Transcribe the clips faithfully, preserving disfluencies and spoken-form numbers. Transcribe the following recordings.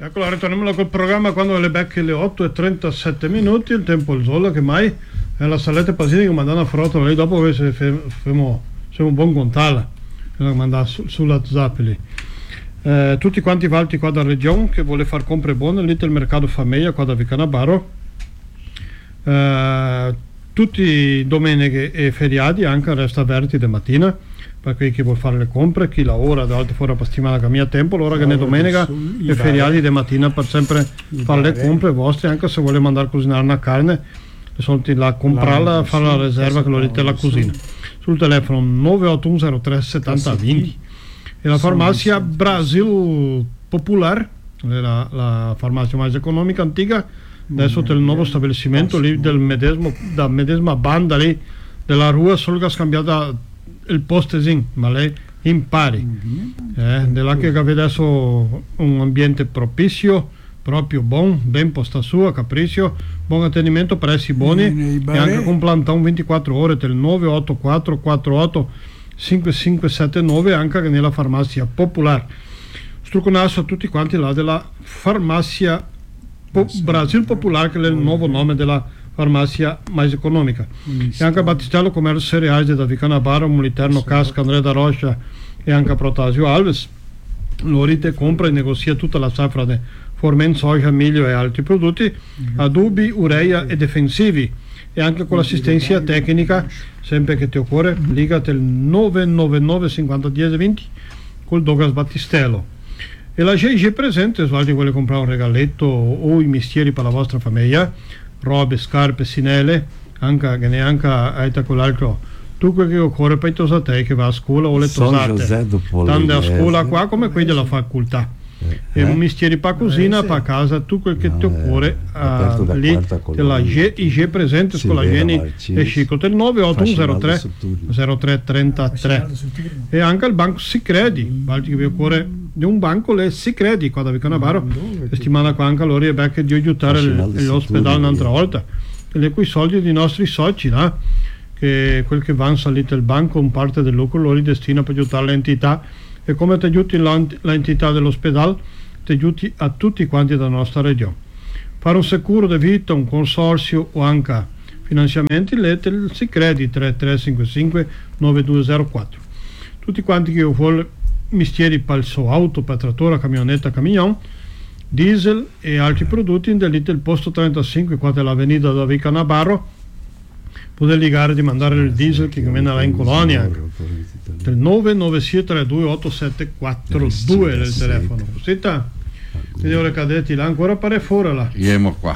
Ecco, ritorniamo col programma quando le becche le otto e trentasette minuti, il tempo il sole che mai è la saletta pasini che mandano a frotto lì dopo che se siamo un buon contala che manda su, sulla zap lì. Eh, tutti quanti valti qua da regione che vuole far compre buone lì del mercato famiglia qua da Vicanabaro, eh, tutti domeniche e feriati anche resta aperti di mattina per chi vuole fare le compre, chi lavora da altre fuori a settimana che mia tempo, l'ora che ne domenica e feriati di mattina per sempre fare le compre vostre, anche se vuole mandare a cucinare una carne soliti la comprarla, fare la riserva che lo dite la cucina sul telefono nove otto uno zero tre sette zero due zero e la farmacia Brasil Popular, la, la farmacia mais economica antica, adesso c'è il nuovo stabilimento lì del medesimo, da medesima banda lì della rua, solo che ha scambiato il postesin, ma lei impari eh, della che avete adesso un ambiente propizio, proprio buon, ben posta sua, capriccio, buon attenimento, prezzi buoni e anche con plantone ventiquattro ore del nove otto quattro quattro otto cinque cinque sette nove anche nella farmacia Popolare. Struconasso a tutti quanti là della farmacia Po- Brasil Popolare, che è il nuovo nome della farmacia mais economica, e anche a Battistello Commercio Cereali da Vicanabaro, Moliterno, Casca, Andrea da Rocha e anche a Protasio Alves. Lorite compra e negocia tutta la safra di formen, soja, miglio e altri prodotti, adubi, urea e difensivi, e anche con l'assistenza tecnica, sempre che ti occorre, ligate il nove nove nove cinquanta dieci venti col Douglas Battistello. E la G I G presente, se vuole comprare un regaletto o i mestieri per la vostra famiglia, robe, scarpe, sinele, anche che neanche a quell'altro, tutto che occorre per i te che va a scuola o le tosate, tanto a scuola qua come quelli della facoltà. Eh, e un mestiere per cucina, eh, per casa, tutto quel che no, ti occorre uh, lì della G I G presente con la Geni e Scico del nove otto uno zero tre zero tre tre tre e anche il banco Sicredi, che vi occorre di un banco le Sicredi qua da Vicanabaro, settimana qua anche loro è che di aiutare l'ospedale un'altra volta, e le cui soldi dei nostri soci là, che quel che vanno salite il banco un parte del lucro lo ridestina per aiutare l'entità, e come ti aiuti l'entità dell'ospedale ti aiuti a tutti quanti della nostra regione. Fare un sicuro di vita, un consorzio o anche finanziamenti, lette il Sicredi tre tre cinque cinque nove due zero quattro. Tutti quanti che vuole mestieri per il suo auto, per trattore, camionetta, camion, diesel e altri prodotti, indelite il posto trentacinque qua dell'avenida da Vicanabaro, potete ligare di mandare il diesel che viene là in colonia, del nove nove sei tre due otto sette quattro due del telefono. Senta, signore Cadetti, là ancora pare fuori là. Siamo qua.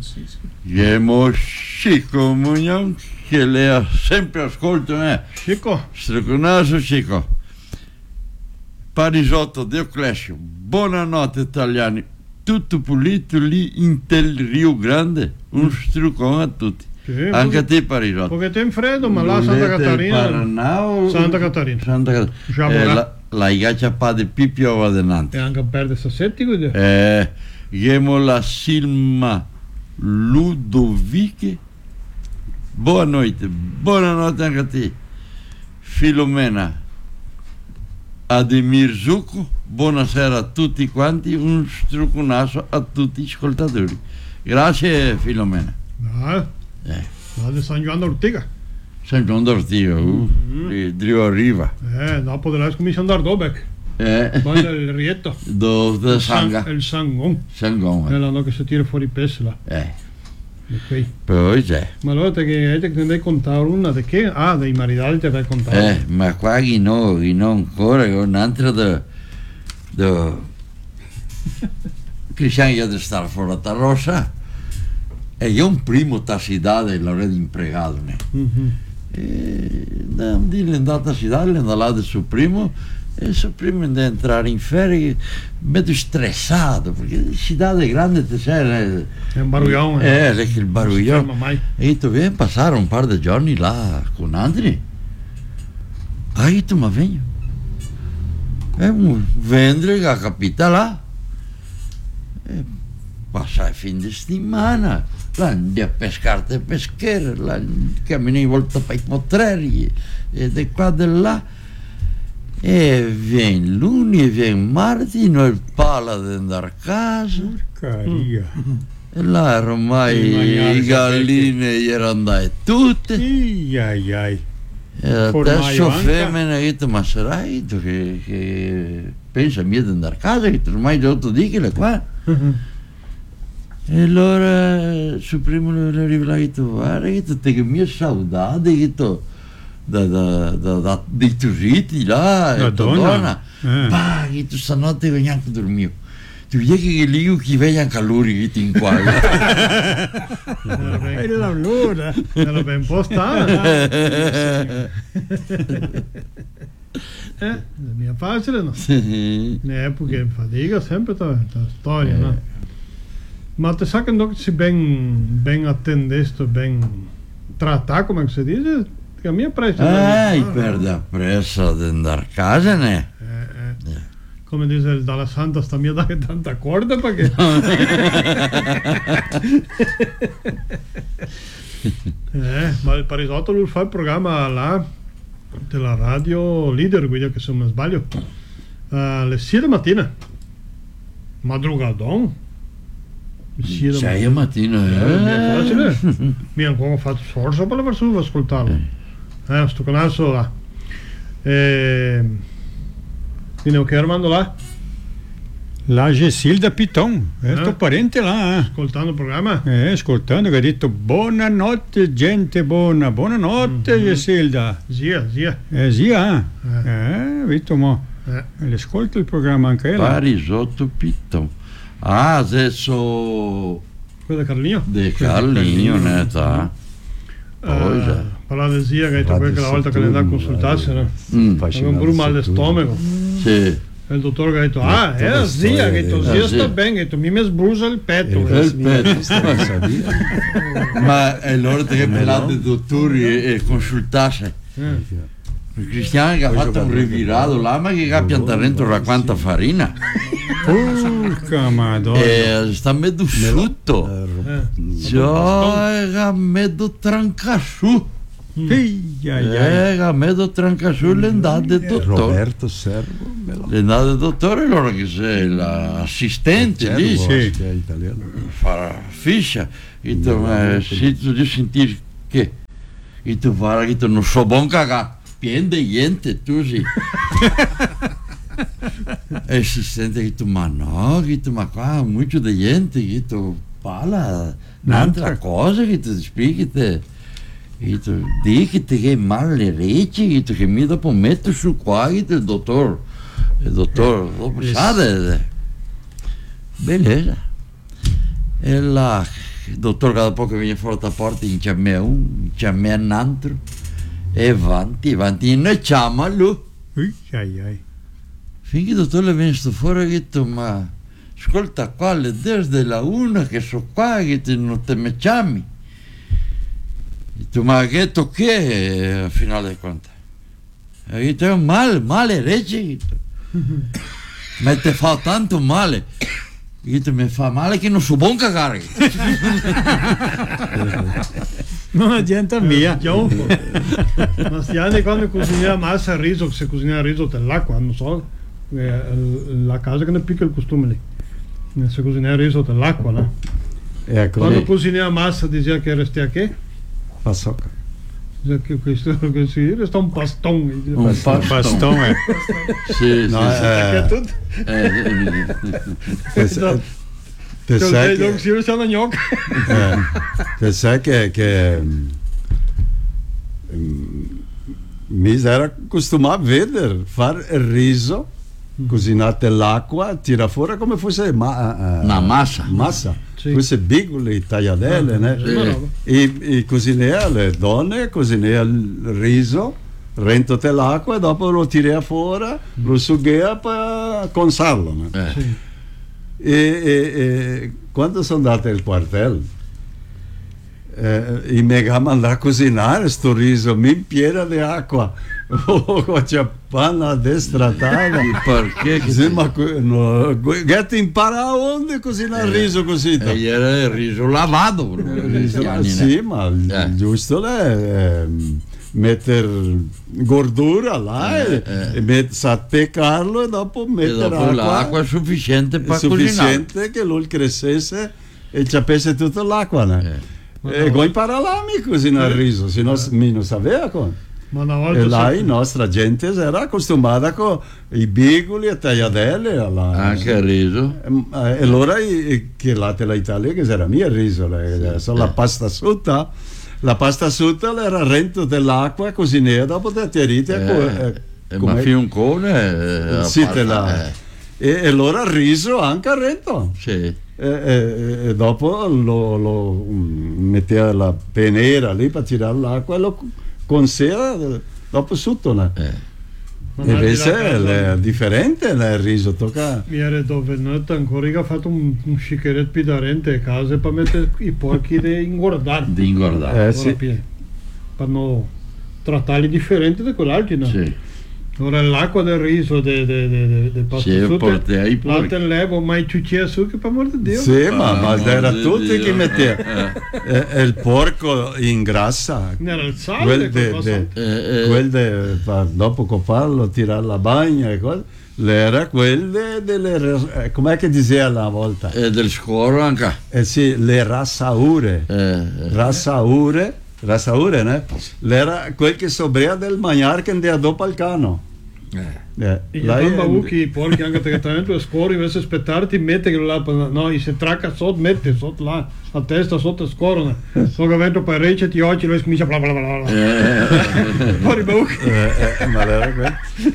Siamo Chico Mugnon, che le ha sempre ascolto, eh. Chico. Straconaso Chico. Parisotto, Dioclesio, buonanotte italiani. Tutto pulito lì in tel Rio Grande, un struccone a tutti. Sì, anche a te Parisotto. Perché te in freddo, ma là Santa Catarina. Paranao, Santa Catarina. Santa Catarina. Eh, la, la igaccia pa di pipiova denante. E anche perde sassetti quindi. Eh, Gemo la Silma Ludoviche. Buonanotte, buonanotte anche a te. Filomena Ademir Zucco, buonasera a tutti quanti, un strucconasso a tutti gli ascoltatori. Grazie Filomena. No. Eh. La di San Giovanni d'Ortiga. San Giovanni d'Ortiga, uh, mm-hmm. Drio arriva. Eh, dopo della comincia andare Dobek. Eh. Poi il Rietto. Dove il Sanga. Il Sangon. Sangon. Eh, l'anno che si tira fuori i pesci là. Eh. Okay. Poi c'è. Ma allora te che te ne devi contare una di che? Ah, dei maritali te devi contare. Eh, ma qua chi no, chi no ancora, che un'altra da... da... Cristiano di stare fuori da Rossa. E io un primo tassidale l'avrei impregato. Mm-hmm. E da un dì l'andata a sidare, l'andata sul primo, e sul primo di entrare in ferie, vedo stressato, perché la città è grande, te c'è... È un baruglione. Eh, è che il baruglione. E tu vieni a passare un par di giorni là con Andri. Ah, io tu mi vengo. E vendere che capita là. E passa il fin di settimana. Là andiamo a pescare e peschiere, là cammini volta per i potreri, e di qua e di là. E viene lunedì, viene martedì, noi pala di andare a casa. Porcaria. E là ormai le galline gli erano andate tutte. Ai ai ai. E adesso femmina ha detto, ma sarai tu che, che pensa mia di andare a casa, che ormai già otto di che qua. E allora su primo le arriva e detto, guarda che che mia saudade, che tu da da da da dei turiti là, la donna. Ma che tu stanotte non neanche dormivo. Tu vedi che lì chi vede anche loro che ti inquadri. E l'allora era ben postata. Eh, mia facile, no? Ne epoche in fatica sempre ta, ta storia, no? Ma te sa che non si ben ben attendesto, ben trattato, come si dice, che a mia pressa. Eh, per la pressa di andare a casa, ne? Eh, eh. Come dice il dalla Santa, sta mia dare tanta corda perché. eh, ma il Parisotto lui fa il programma là della radio Leader, guida che se non sbaglio, alle sei di mattina, madrugadon. sei di mattina, eh? Mi ha ancora fatto sforzo per la persona per ascoltarlo. Eh, sto canale là. Eh, quindi che Armando là? La Gesilda Piton, è sto eh? parente là. Eh. Ascoltando il programma? Eh, ascoltando, che ha detto buonanotte gente buona, buonanotte mm-hmm. Gesilda. Zia, zia. Eh, zia, eh, eh visto mo. Eh. Le ascolta il programma anche lei. Parisotto Piton. Ah, adesso... Quello di Carligno? Di Carligno, netta. Poi già. Parlava di zia che ha detto quella volta che le andava a consultarsi, no? Mm. Aveva un brutto mal di stomaco. Sì. E il dottore che ha detto, ah, è la zia, che ha detto, zia sta bene, che ha detto, mi mi sbrucia il petto. Il petto. Ma è l'ora che parlate di dottori e consultarsi. Il Cristiano che ha fatto un rivirato là, ma che ha piantato dentro la quanta farina. Porca madonna. E sta messo sotto. Cioè, ha messo trancassù. Eh, ha messo trancassù l'endata del dottore. Roberto Servo. L'endata del dottore, allora che sei l'assistente lì. Sì. Italiano. Fa la fiscia. E tu, se tu devi sentire che, e tu guarda che tu non so buon cagà. Pieno di gente, tu sì. E si sente che tu, ma no, che tu, ma qua molto di gente, che tu parla un'altra cosa, che tu spieghi te, che tu dici che male le reci, che tu che mi dopo metto su qua, che tu il dottor, il dottor, dopo sa, bellezza. E là, il dottor che dopo che viene fuori da porta, in c'è me un, c'è me un altro. E avanti, avanti, noi chiama lui. Ai ai. Finché il dottore viene fuori e ha detto, ma ascolta qua, le desde la una che so qua, che te non te mi chiami. Ha detto, ma che tocché, a finale di conto? Ha detto, male, male, regge. Ma te fa tanto male. Ha detto, mi fa male che non so buon cagare. Non è gente mia. Eh, ma sti anni quando cucinava massa il riso, se cucinava il riso dell'acqua, non so, eh, la casa che ne picca il costume lì. Se cucinava il riso dell'acqua, no? Ecco, quando cucinava massa diceva che resta che? Passocca. Che questo che si resta un pastone. Un pastone. pastone. Sì, no, sì, eh, sì. Eh, eh, Te sai che, eh, te sai che, che um, mi era acostumato a vedere fare il riso, cucinate l'acqua, tira fuori come fosse ma, uh, una massa, massa. Sì. Fosse piccole tagliatelle, ah, sì. e, e cucinava le donne, cucinava il riso, rentote l'acqua e dopo lo tirava fuori, mm. lo sugheva per consarlo. No? Eh. Sì. E, e, e quando sono andato al quartel eh, e mi ha mandato a cucinare sto riso mi piena di acqua oh, c'è panna destratata perché sì, ma no, che impara onde cucinare il riso così e era il riso lavato il riso, sì ma eh. giusto è, mettere gordura là Eh, e, eh. e met- saltecarlo e dopo E mettere dopo acqua, l'acqua è sufficiente per cucinare. sufficiente che lui crescesse e ci avesse tutta l'acqua, né? Eh. E poi imparare a cucinare il riso, se no mi non sapeva come. Ma una volta E là se- la nostra gente era accostumata con i bigoli e tagliatelle alla- Anche il riso. Eh, e allora i- che là della Italia che era mia il riso, le- solo la pasta asciutta, la pasta asciutta era rento dell'acqua cocinata dopo te tirite Eh, eh, ma fioncone eh, sì, a te la- parte- e, e allora il riso anche a rento eh, sì. e, e- e dopo lo, lo mm, metteva la penera lì per tirare l'acqua e lo con sera dopo sotto né? Eh. ma E al di là invece casa, è differente il riso tocca mi era dove noi ancora che ha fatto un, un sciccheretto pidarente a casa per mettere i porchi di ingordare. Di ingordare. Eh, sì. Per non trattarli differenti da quell'altro, no? Sì. Ora l'acqua del riso de, de, de, de, de pasta Sì, io asciutta, portai i la porchi. te levo, ma i ciucci su che per amor di Dio. sì ma, ma amor era di tutti Dio. che metteva e, e il porco ingrassa Ne era il sale, quel quel de, cosa. de- Eh, eh, quel de- fa- dopo coparlo tirare la bagna e cose era quel de- delle eh, com'è che diceva una volta e del scoro anche. eh sì le rassaure Eh, eh. rassaure rassaure né? Era quel che sobria del mangiare che andava dopo al cano Eh. eh, E là poi è- babuchi i porchi anche perché tanto il scoro invece aspettarti mette che là no e se tracca sotto mette sotto là a testa sotto il scoro no so che vento per recce ti occhi lo comincia bla bla bla bla Eh, poi i babuchi eh, eh, ma era quel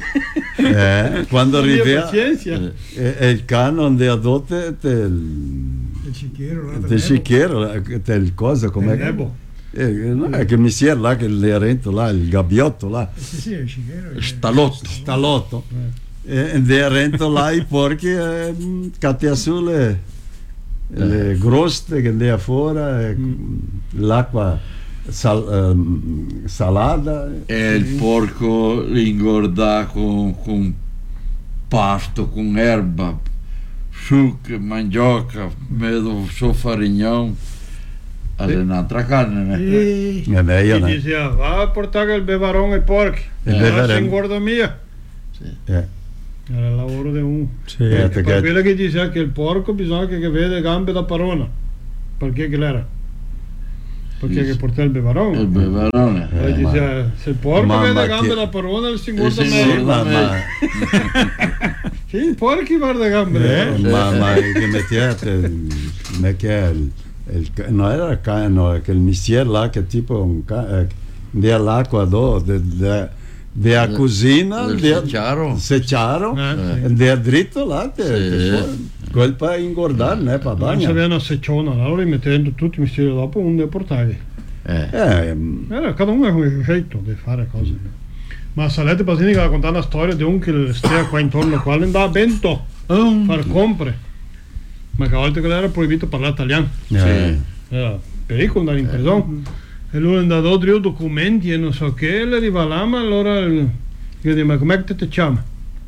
eh, quando non arriva pazienza e, e il cano andava dote del Il cicchiero, là, del cicchiero del cosa com'è il che nebo eh, no, è che il missiere là che le rento là il gabbiotto là Sì, sì, il cicchiero. eh. Stalotto. stalotto e andava rento là i porchi eh, cattia su le, le groste che andava fuori e, l'acqua sal, ehm, salata E il porco li ingorda con, con pasto, con erba, succa, mandioca, mezzo so farignon. È un'altra carne, né? E- e meglio e né? diceva va a portare il bevarone ai porchi Il eh, bevarone. se ingorda mia eh, era il lavoro di un Sì. eh, e per perché quello che diceva che il porco bisogna che vede gambe da parona perché che l'era perché Sì. che portava il bevarone Il bevarone. Eh, Poi ma- diceva, se il porco ma- vede ma gambe che- da parona si ingorda si sì, meglio ingorda. ma, ma, sì, il porco guarda gambe eh, eh. ma, ma che mettete me che è il, il, no era il cane no, è che il mistiere là che tipo un cane eh, l'acqua do de, de, de a cucina Del de- secciaro. secciaro Eh, e de a dritto là te, Sì. te fuori. Quel per ingordare ne per non bagna sapeva una secciona allora rimettendo tutti i misteri dopo un ne portavi Eh. eh, era cada uno con il scelto di fare cose ma Salete Pasini che raccontava una storia di un che stia qua intorno al quale andava a Bento a fare compre ma che a volte che era proibito parlare italiano eh, era pericolo andare in prigione e lui andava a due documenti e non so che le arriva là ma allora io dico ma com'è che ti chiama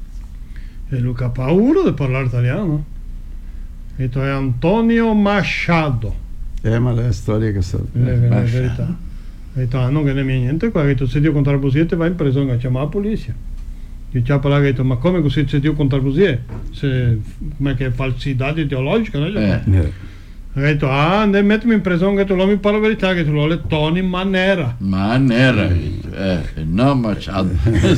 e lui ha paura di parlare italiano e detto è Antonio Machado eh, ma le storie che sono è la Machado. verità e detto ah non che ne mi niente qua ha detto se Dio contare bugie te vai in prigione a chiamare la polizia io ci ha parlato e detto ma come così se Dio contare bugie se come che falsità ideologica no? Eh. eh. Ha detto, ah, ne mettimi in prigione, che tu non mi parla la verità, che tu lo le Tony Manera. Ma nera. Eh, no, Machado.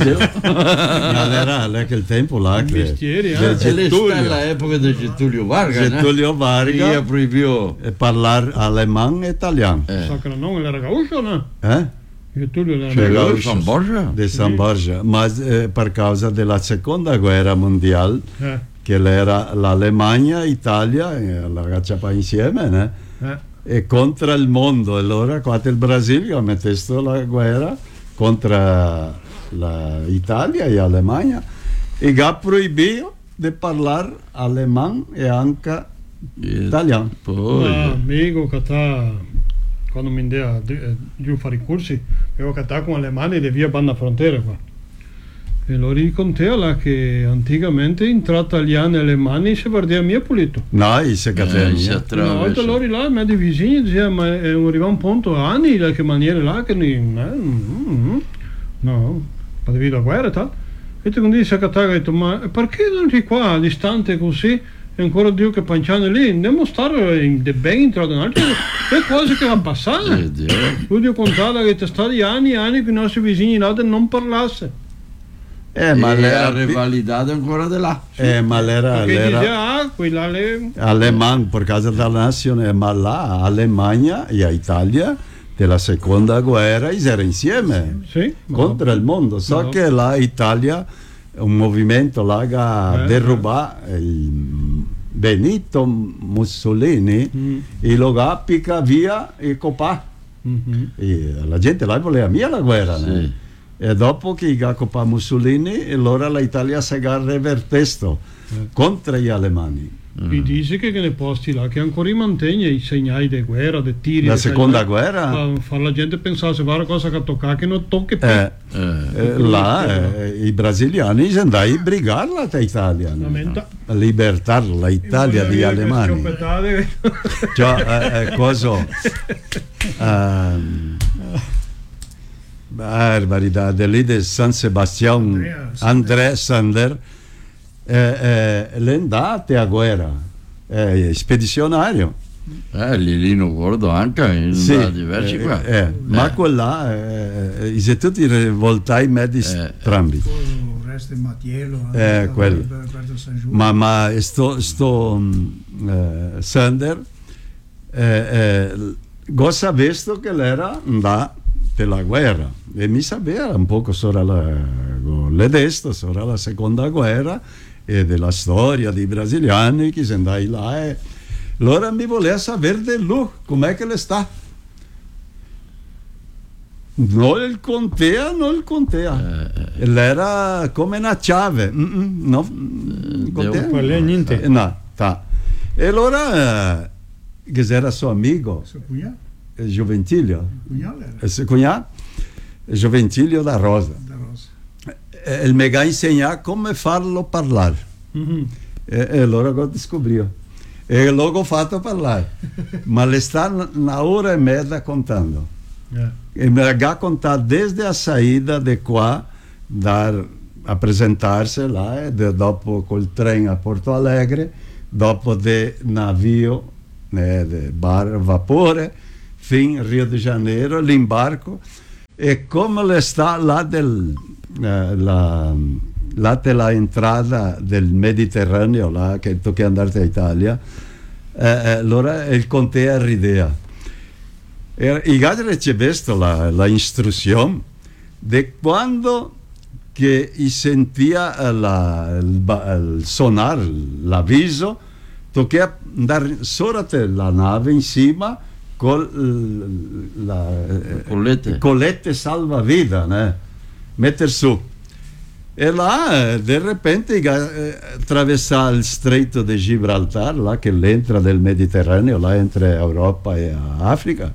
ma era lei che il tempo là che Mestieri, eh. del E lei sta Getulio all'epoca di Getulio Vargas, né? Getulio Che Vargas proibiò. e parlare alemán e italiano Eh. So che non era gaucho, no? eh? Che tu lo Cioè, era Gaucho. Proibiò San Borgia. di San Borgia, ma eh, per causa della seconda guerra mondiale eh, che era l'Alemagna, Italia, eh, la cacciava insieme, né? eh. E contro il mondo. Allora qua il Brasile ha messo la guerra contro l'Italia e l'Alemagna e ha proibito di parlare alemán e anche italiano. Un Poi. amico che sta, quando mi andava giù a fare i corsi, avevo che sta con le mani di via Banna Frontiera qua. E lo racconta là che anticamente entrata gli anni alle mani si guardava mia pulito. No, i secateni. Eh, Una volta loro là, ma di vicini diceva, ma è arriva un punto anni da che maniera là che ni, no, no, per la guerra e tal. E tu quindi si accattava e ha detto, ma perché non sei qua distante così? E ancora Dio che panciano lì, andiamo a stare in de ben entrato in altre le cose che vanno passare. Lui Dio contava che stati anni e anni che i nostri vicini là non parlasse. Eh, ma e l'era la rivalità ancora di là. Eh, ma l'era, Perché l'era diceva, ah, quella le... Aleman, per causa della nazione, ma là Alemagna e Italia della seconda guerra erano insieme Sì, contro ma... il mondo. So no. che la Italia un movimento là che eh, deruba il Benito Mussolini Mm. e lo appica via e copà. Mm-hmm. E la gente là voleva via la guerra, Sì. né? E dopo che ha copà Mussolini, allora l'Italia si è revertito Eh. contro gli alemani. Mi dice che nei posti là che ancora mantiene i segnali di guerra, di tiri. La di seconda segnali, guerra? fa, fa la gente pensare se va una cosa che tocca che non tocca più. Eh, Eh. eh, là eh, i brasiliani sono andati a brigarla l'Italia, Lamenta. a libertare l'Italia di alemani. Cioè, eh, eh, cosa? Ehm, barbarità, lì di San Sebastiano, Andrea André Sander, eh, eh, le andate a guerra, eh, spedizionario. Eh, Lilino Gordo anche in Sì, diversi eh, qua. eh, eh, ma quella eh, eh, siete tutti rivoltai medi Eh. strambi. Il resto è Mattiello. Eh, quello. per- per il San Giulio. Ma, ma sto, sto um, eh, Sander eh, eh, cosa visto che l'era da per la guerra e mi sapeva un poco sopra la, le destre, sopra la seconda guerra e della storia dei brasiliani che sono andati là e allora mi voleva sapere di lui com'è che le sta. Non il contea, non il contea. Eh, L'era come una chiave. Mm-mm, no, Eh, contea. devo parlare niente. Eh, no, ta. E allora eh, che era suo amico, Suo cugnato, eh, Gioventilio, cugnato era eh, suo cugnato, Gioventilio da Rosa. da Rosa. E il mi ha insegnato come farlo parlare. Mm-hmm. E, e allora ho scoperto. E l'ho fatto parlare. Ma le sta una ora e mezza contando. Yeah. E me ha contato desde la saída di qua dar, a presentarsi là e de, dopo col treno a Porto Alegre, dopo del navio eh, de bar vapore fin Rio de Janeiro l'imbarco e come le sta là del eh, la, là della entrata del Mediterraneo là che tocca andare a Italia eh, eh, allora il contea ridea. I gatti ricevesto la, la istruzione di quando che sentia la, il, il sonar, l'avviso, tocca andare sopra la nave insieme con la Collette. collette salvavita, né? Mettere su. E là, di repente, eh, attraversa il stretto di Gibraltar, là che l'entra del Mediterraneo, là entre Europa e Africa.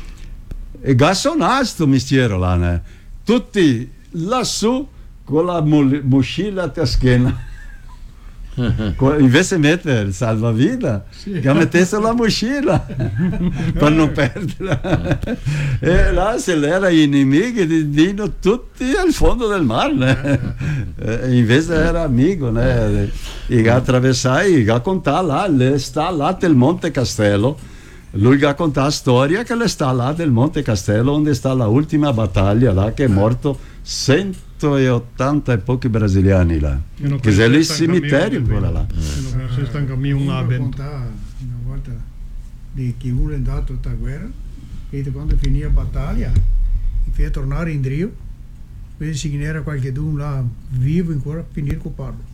E gassonato sto mestiere là, né? Tutti lassù con la mochila a schiena. Invece di mettere il salvavita, sì. Che mettesse la mochila per non perderla. E là se l'era gli nemici di Dino tutti al fondo del mare, né? E invece era amico, né? E attraversai, e contà là, le sta là del Monte Castello. Lui ha contato la storia che le sta là del Monte Castello, dove sta la ultima battaglia là, che è morto centottanta e pochi brasiliani là. Che è il cimitero ancora là. Se sta in cammino un Uno abito. contava una volta di che uno è andato a guerra e quando finì la battaglia e fece tornare in Rio, vede se c'era qualche d'un là vivo ancora a finire con parlo.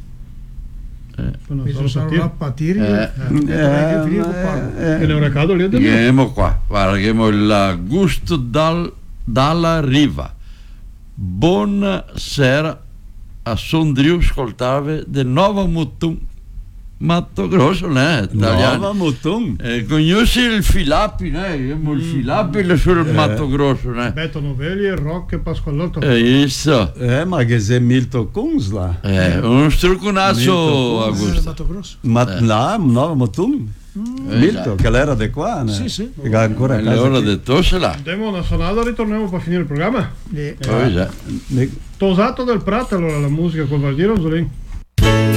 Non Mi so sono partire. là a partire Eh. e finire con parlo. Che ne ho recato lì dentro? Andiamo qua, guarda che abbiamo il gusto dal, dalla riva. Buonasera a Sondrio ascoltave del nuovo Mutum Mato Grosso, né? Italiano. Nova Mutum. Eh, conosci il Filappi, né? Il Filappi sul Mato Grosso, né? Beto Novelli e Roque Pasqualotto. É isso. É, mas quer dizer Milton Kunz lá. É, um strucunaço, Milton Kunz. Augusto. Mato Grosso. Ma, Lá, Nova Mutum. Milton, che era di qua, né? Sì, sì. Che ha ancora a È casa l'ora qui. di tossela. Andiamo una sonata e ritorniamo per finire il programma. Le- Poi già. Ne- Tosato del Prato, allora la musica col Valdiero Anzolin.